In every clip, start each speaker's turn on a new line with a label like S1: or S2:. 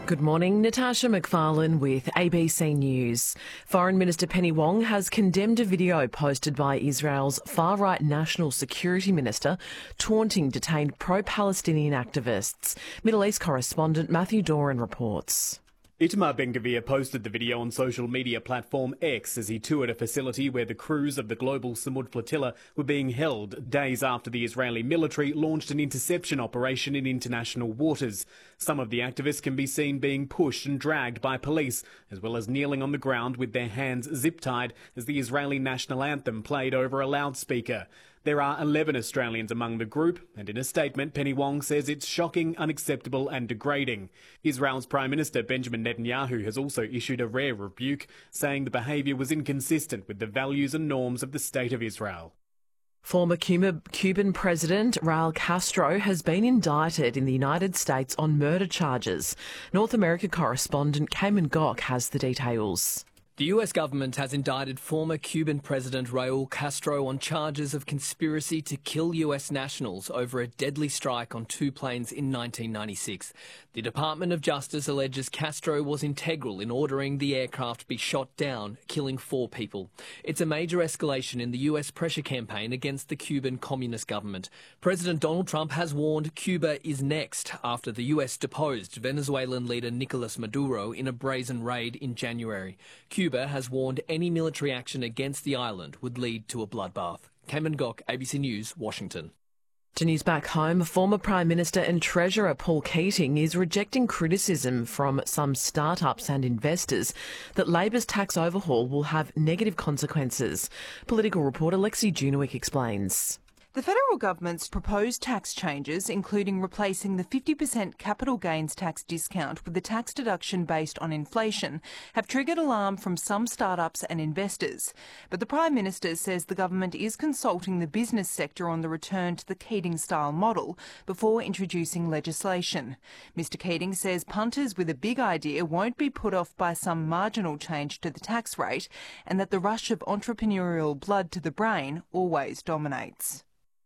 S1: Good morning, Natasha McFarlane with ABC News. Foreign Minister Penny Wong has condemned a video posted by Israel's far-right National Security Minister taunting detained pro-Palestinian activists. Middle East correspondent Matthew Doran reports.
S2: Itamar Ben-Gvir posted the video on social media platform X as he toured a facility where the crews of the global Samud flotilla were being held days after the Israeli military launched an interception operation in international waters. Some of the activists can be seen being pushed and dragged by police, as well as kneeling on the ground with their hands zip-tied as the Israeli national anthem played over a loudspeaker. There are 11 Australians among the group, and in a statement, Penny Wong says it's shocking, unacceptable and degrading. Israel's Prime Minister Benjamin Netanyahu has also issued a rare rebuke, saying the behaviour was inconsistent with the values and norms of the State of Israel.
S1: Former Cuban President Raul Castro has been indicted in the United States on murder charges. North America correspondent Cayman Gok has the details.
S3: The US government has indicted former Cuban President Raul Castro on charges of conspiracy to kill US nationals over a deadly strike on two planes in 1996. The Department of Justice alleges Castro was integral in ordering the aircraft be shot down, killing 4 people. It's a major escalation in the US pressure campaign against the Cuban Communist government. President Donald Trump has warned Cuba is next after the US deposed Venezuelan leader Nicolas Maduro in a brazen raid in January. Cuba has warned any military action against the island would lead to a bloodbath. Cayman Gok, ABC News, Washington.
S1: To news back home, former Prime Minister and Treasurer Paul Keating is rejecting criticism from some startups and investors that Labor's tax overhaul will have negative consequences. Political reporter Lexi Junowick explains.
S4: The federal government's proposed tax changes, including replacing the 50% capital gains tax discount with a tax deduction based on inflation, have triggered alarm from some startups and investors. But the Prime Minister says the government is consulting the business sector on the return to the Keating-style model before introducing legislation. Mr Keating says punters with a big idea won't be put off by some marginal change to the tax rate, and that the rush of entrepreneurial blood to the brain always dominates.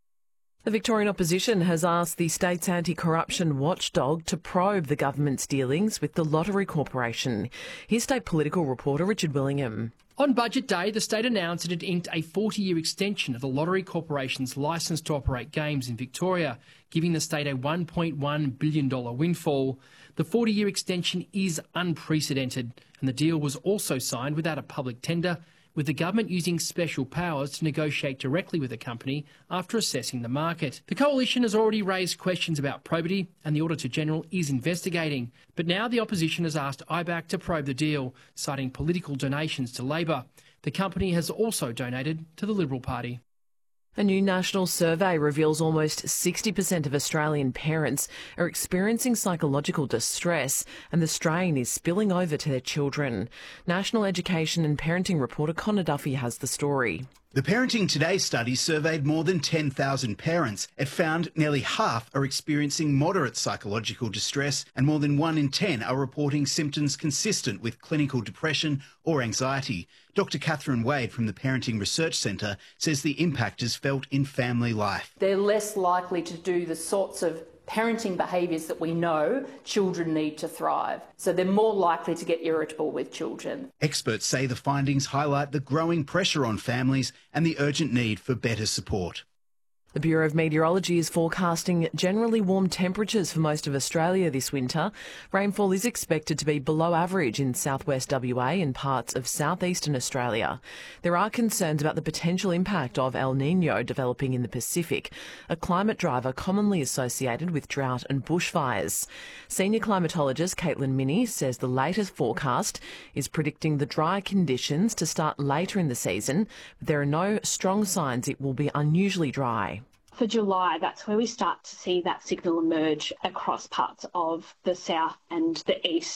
S1: The Victorian opposition has asked the state's anti-corruption watchdog to probe the government's dealings with the Lottery Corporation. Here's state political reporter Richard Willingham.
S5: On Budget Day, the state announced it had inked a 40-year extension of the Lottery Corporation's licence to operate games in Victoria, giving the state a $1.1 billion windfall. The 40-year extension is unprecedented, and the deal was also signed without a public tender, with the government using special powers to negotiate directly with the company after assessing the market. The coalition has already raised questions about probity, and the Auditor-General is investigating. But now the opposition has asked IBAC to probe the deal, citing political donations to Labor. The company has also donated to the Liberal Party.
S1: A new national survey reveals almost 60% of Australian parents are experiencing psychological distress, and the strain is spilling over to their children. National Education and Parenting reporter Connor Duffy has the story.
S6: The Parenting Today study surveyed more than 10,000 parents. It found nearly half are experiencing moderate psychological distress, and more than 1 in 10 are reporting symptoms consistent with clinical depression or anxiety. Dr Catherine Wade from the Parenting Research Centre says the impact is felt in family life.
S7: They're less likely to do the sorts of parenting behaviours that we know children need to thrive. So they're more likely to get irritable with children.
S6: Experts say the findings highlight the growing pressure on families and the urgent need for better support.
S1: The Bureau of Meteorology is forecasting generally warm temperatures for most of Australia this winter. Rainfall is expected to be below average in southwest WA and parts of southeastern Australia. There are concerns about the potential impact of El Niño developing in the Pacific, a climate driver commonly associated with drought and bushfires. Senior climatologist Caitlin Minnie says the latest forecast is predicting the dry conditions to start later in the season, but there are no strong signs it will be unusually dry.
S8: For July, that's where we start to see that signal emerge across parts of the south and the east.